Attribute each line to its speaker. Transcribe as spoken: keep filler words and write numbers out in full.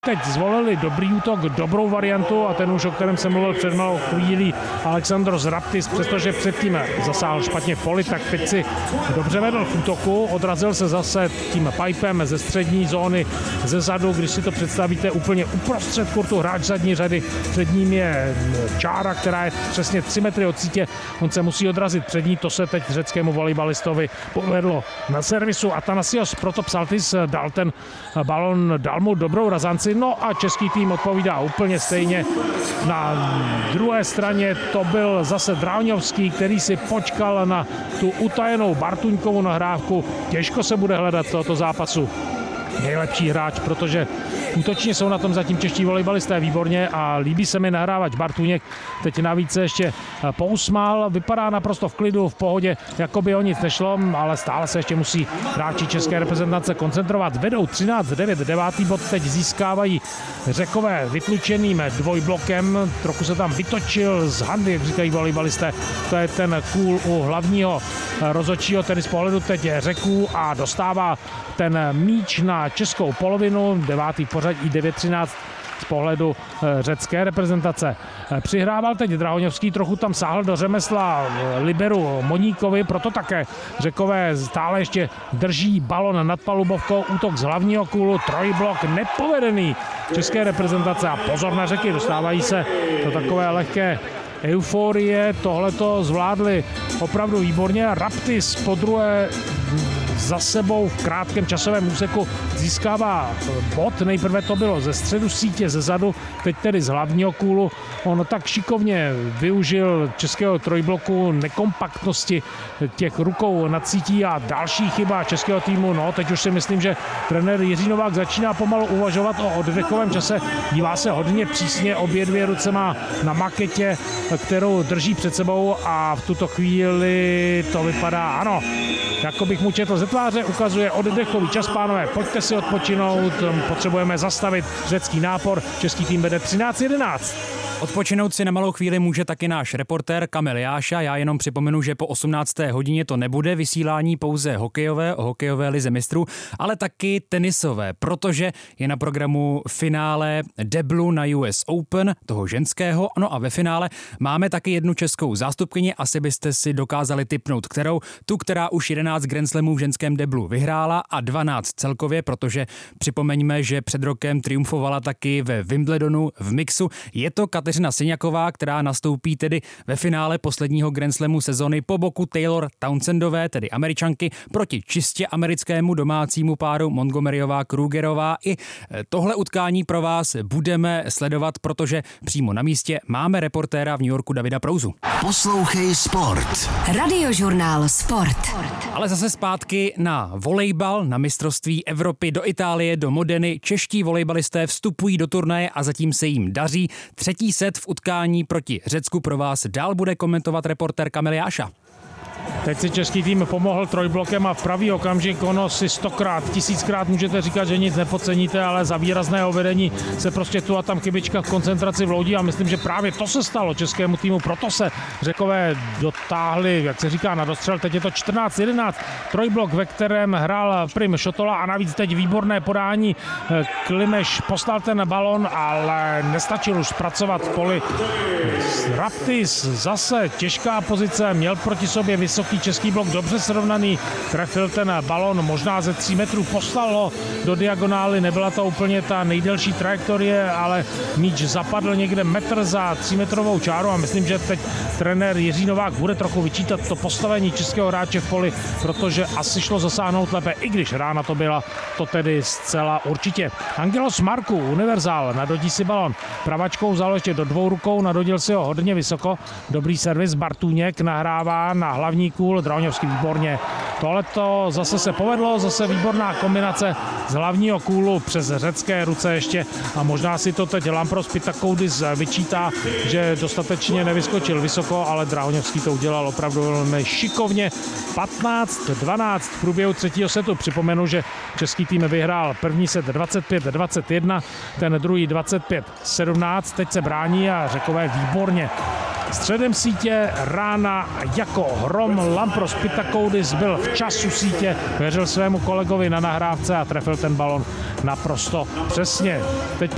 Speaker 1: Teď zvolili dobrý útok, dobrou variantu a ten už, o kterém jsem mluvil před malou chvílí, Alexandros Raptis, přestože předtím zasáhl špatně v poli, tak teď si dobře vedl v útoku, odrazil se zase tím pipem ze střední zóny, ze zadu, když si to představíte úplně uprostřed kurtu, hráč zadní řady, před ním je čára, která je přesně tři metry od sítě, on se musí odrazit před ní, to se teď řeckému volejbalistovi povedlo na servisu. Athanasios Protopsaltis dal ten balon, dal mu dobrou razanci. No a český tým odpovídá úplně stejně. Na druhé straně to byl zase Dráňovský, který si počkal na tu utajenou Bartuňkovou nahrávku. Těžko se bude hledat tohoto zápasu nejlepší hráč, protože útočně jsou na tom zatím čeští volejbalisté výborně a líbí se mi nahrávač Bartuněk. Teď navíc se ještě pousmál, vypadá naprosto v klidu, v pohodě, jako by o nic nešlo, ale stále se ještě musí hráči české reprezentace koncentrovat. Vedou třináct devět, devátý bod teď získávají Řekové vytlučeným dvojblokem, trochu se tam vytočil z handy, jak říkají volejbalisté, to je ten kůl u hlavního rozhodčího, tedy z pohledu teď Řeků a dostává ten míč na českou polovinu, devátý pořadí devět třináct z pohledu řecké reprezentace. Přihrával teď Drahoňovský, trochu tam sáhl do řemesla liberu Moníkovi, proto také Řekové stále ještě drží balon nad palubovkou, útok z hlavního kůlu, trojblok nepovedený české reprezentace a pozor na Řeky, dostávají se do takové lehké euforie, tohleto zvládli opravdu výborně. Raptis po druhé za sebou v krátkém časovém úseku získává bod. Nejprve to bylo ze středu sítě, ze zadu, teď tedy z hlavního kůlu. On tak šikovně využil českého trojbloku, nekompaktnosti těch rukou nad sítí a další chyba českého týmu. No, teď už si myslím, že trenér Jiří Novák začíná pomalu uvažovat o oddechovém čase. Dívá se hodně přísně, obě dvě ruce má na maketě, kterou drží před sebou a v tuto chvíli to vypadá, ano, jako bych mu četl ze tváře, ukazuje oddechový čas, pánové, pojďte si odpočinout, potřebujeme zastavit řecký nápor, český tým vede třináct jedenáct.
Speaker 2: Odpočinout si na malou chvíli může taky náš reportér Kamil Jáša. Já jenom připomenu, že po osmnácté hodině to nebude vysílání pouze hokejové o hokejové lize mistrů, ale taky tenisové, protože je na programu finále deblu na U S Open, toho ženského. No a ve finále máme taky jednu českou zástupkyni, asi byste si dokázali tipnout, kterou, tu, která už jedenáct Grand Slamů v ženském deblu vyhrála a dvanáct celkově, protože připomeňme, že před rokem triumfovala taky ve Wimbledonu v mixu. Je to Kateřina Syňaková, která nastoupí tedy ve finále posledního Grand Slamu sezony po boku Taylor Townsendové, tedy Američanky, proti čistě americkému domácímu páru Montgomeryová Krugerová. I tohle utkání pro vás budeme sledovat, protože přímo na místě máme reportéra v New Yorku Davida Prouzu.
Speaker 3: Poslouchej sport.
Speaker 4: Radiožurnál Sport.
Speaker 2: Ale zase zpátky na volejbal, na mistrovství Evropy, do Itálie, do Modeny. Čeští volejbalisté vstupují do turnaje a zatím se jim daří. Třetí set v utkání proti Řecku pro vás dál bude komentovat reportér Kamil Jáša.
Speaker 1: Teď si český tým pomohl trojblokem a v pravý okamžik ono si stokrát, tisíckrát můžete říkat, že nic nepodceníte, ale za výrazného vedení se prostě tu a tam chybička v koncentraci vloudí a myslím, že právě to se stalo českému týmu, proto se Řekové dotáhli, jak se říká, na dostřel. Teď je to čtrnáct jedenáct, trojblok, ve kterém hrál Prim Šotola a navíc teď výborné podání. Klimeš poslal ten balon, ale nestačil už zpracovat v poli. Raptis zase těžká pozice, měl proti sobě vysoký český blok, dobře srovnaný, trefil ten balon možná ze tří metrů, poslal ho do diagonály, nebyla to úplně ta nejdelší trajektorie, ale míč zapadl někde metr za třímetrovou čáru a myslím, že teď trenér Jiří Novák bude trochu vyčítat to postavení českého hráče v poli, protože asi šlo zasáhnout lépe, i když rána to byla, to tedy zcela určitě. Angelos Marku, univerzál, nadodí si balon, pravačkou vzal ještě do dvou rukou, nadodil si ho hodně vysoko, dobrý servis, Bartuněk nahrává na hlavní kůl, Drahoňovský výborně. Tohleto zase se povedlo, zase výborná kombinace z hlavního kůlu přes řecké ruce ještě a možná si to teď Lampros Pitakoudis vyčítá, že dostatečně nevyskočil vysoko, ale Drahoňovský to udělal opravdu velmi šikovně. patnáct dvanáct v průběhu třetího setu. Připomenu, že český tým vyhrál první set dvacet pět dvacet jedna, ten druhý dvacet pět sedmnáct, teď se brání a Řekové výborně. Středem sítě rána jako hrom, Lampros Pitakoudis byl v času sítě, věřil svému kolegovi na nahrávce a trefil ten balon naprosto přesně. Teď